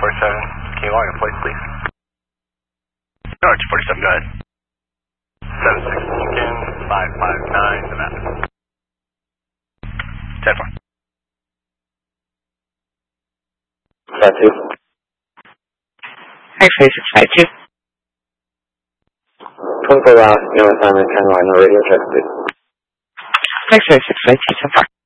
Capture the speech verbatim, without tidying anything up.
forty-seven, can you log in place, please? No, two forty-seven, go ahead. seven six Lincoln, five five nine, Nevada. ten four. five two. X-ray six five two. twenty-four hours, no assignment, ten line, no radio check, please. X-ray six five two, ten four.